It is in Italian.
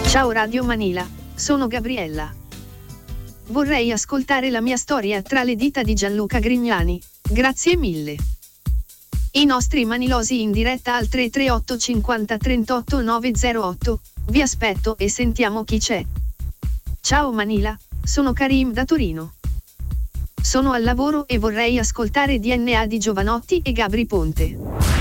Ciao Radio Manila, sono Gabriella. Vorrei ascoltare la mia storia tra le dita di Gianluca Grignani, grazie mille. I nostri manilosi in diretta al 338 50 38 908, vi aspetto e sentiamo chi c'è. Ciao Manila, sono Karim da Torino. Sono al lavoro e vorrei ascoltare DNA di Giovanotti e Gabri Ponte.